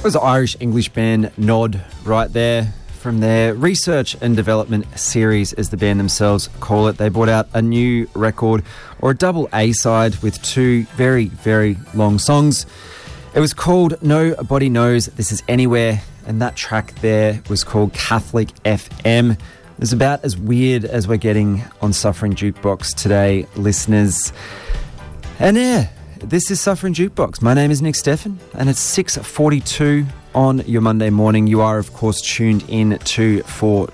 It was the Irish-English band Nod right there from their research and development series, as the band themselves call it. They brought out a new record, or a double A-side, with two very, very long songs. It was called Nobody Knows This Is Anywhere, and that track there was called Catholic FM. It's about as weird as we're getting on Suffering Jukebox today, listeners. And yeah, this is Suffering Jukebox. My name is Nick Steffen, and it's 6:42 on your Monday morning. You are, of course, tuned in to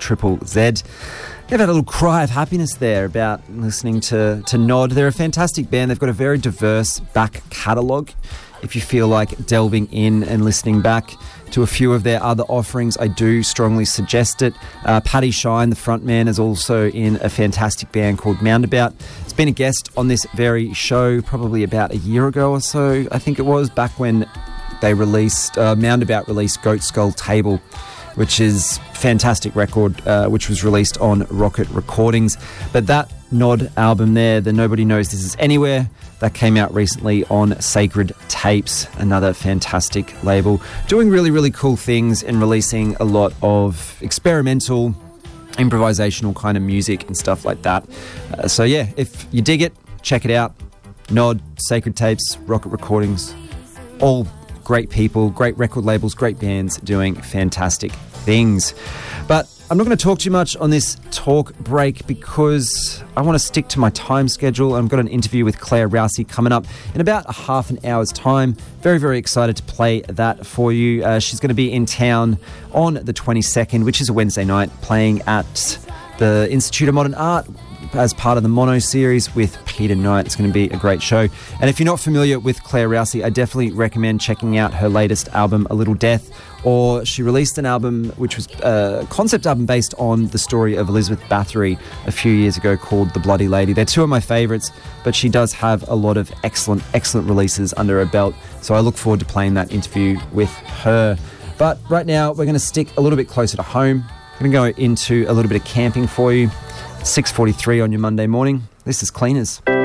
4ZZZ. They've had a little cry of happiness there about listening to Nod. They're a fantastic band. They've got a very diverse back catalogue. If you feel like delving in and listening back to a few of their other offerings, I do strongly suggest it. Paddy Shine, the frontman, is also in a fantastic band called Moundabout. He's been a guest on this very show probably about a year ago or so, I think it was, back when they released, Moundabout released Goat Skull Table, which is a fantastic record, which was released on Rocket Recordings. But that Nod album there, the Nobody Knows This Is Anywhere, that came out recently on Sacred Tapes, another fantastic label, doing really, really cool things and releasing a lot of experimental, improvisational kind of music and stuff like that. So yeah, if you dig it, check it out. Nod, Sacred Tapes, Rocket Recordings, all great people, great record labels, great bands doing fantastic things. But I'm not going to talk too much on this talk break because I want to stick to my time schedule. I've got an interview with Claire Rousey coming up in about a half an hour's time. Very, very excited to play that for you. She's going to be in town on the 22nd, which is a Wednesday night, playing at the Institute of Modern Art as part of the Mono series with Peter Knight. It's going to be a great show. And if you're not familiar with Claire Rousey, I definitely recommend checking out her latest album, A Little Death, or she released an album which was a concept album based on the story of Elizabeth Bathory a few years ago called The Bloody Lady. They're two of my favourites, but she does have a lot of excellent, excellent releases under her belt, so I look forward to playing that interview with her. But right now, we're going to stick a little bit closer to home. I'm going to go into a little bit of camping for you. 6:43 on your Monday morning. This is Cleaners.